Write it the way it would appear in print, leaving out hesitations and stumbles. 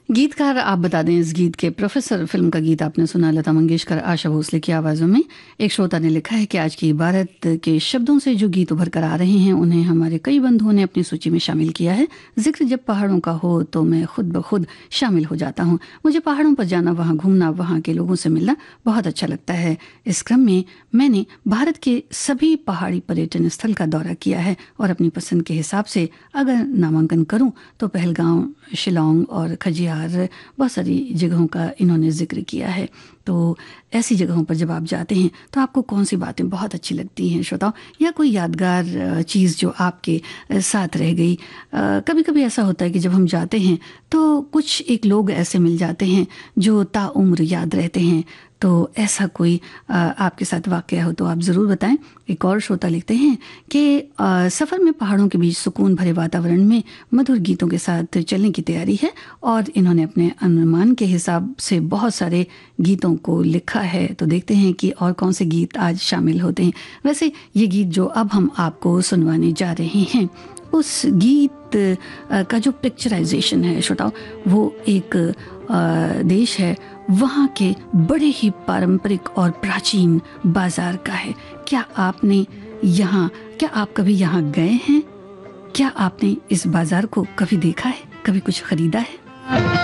गीतकार आप बता दें इस गीत के। प्रोफेसर फिल्म का गीत आपने सुना, लता मंगेशकर, आशा भोसले की आवाज़ों में। एक श्रोता ने लिखा है कि आज की इबारत के शब्दों से जो गीत उभर कर आ रहे हैं उन्हें हमारे कई बंधुओं ने अपनी सूची में शामिल किया है। जिक्र जब पहाड़ों का हो तो मैं खुद ब खुद शामिल हो जाता हूँ। मुझे पहाड़ों पर जाना, वहाँ घूमना, वहाँ के लोगों से मिलना बहुत अच्छा लगता है। इस क्रम में मैंने भारत के सभी पहाड़ी पर्यटन स्थल का दौरा किया है और अपनी पसंद के हिसाब से अगर नामांकन करूँ तो पहलगांव, शिलोंग और खजियार, बहुत सारी जगहों का इन्होंने जिक्र किया है। तो ऐसी जगहों पर जब आप जाते हैं तो आपको कौन सी बातें बहुत अच्छी लगती हैं श्रोताओं, या कोई यादगार चीज़ जो आपके साथ रह गई। कभी कभी ऐसा होता है कि जब हम जाते हैं तो कुछ एक लोग ऐसे मिल जाते हैं जो ताउम्र याद रहते हैं। तो ऐसा कोई आपके साथ वाकया हो तो आप ज़रूर बताएं। एक और श्रोता लिखते हैं कि सफ़र में पहाड़ों के बीच सुकून भरे वातावरण में मधुर गीतों के साथ चलने की तैयारी है, और इन्होंने अपने अनुमान के हिसाब से बहुत सारे गीतों को लिखा है। तो देखते हैं कि और कौन से गीत आज शामिल होते हैं। वैसे ये गीत जो अब हम आपको सुनवाने जा रहे हैं, उस गीत का जो पिक्चराइजेशन है श्रोताओं, वो एक देश है, वहाँ के बड़े ही पारंपरिक और प्राचीन बाजार का है। क्या आप कभी यहाँ गए हैं? क्या आपने इस बाजार को कभी देखा है, कभी कुछ खरीदा है?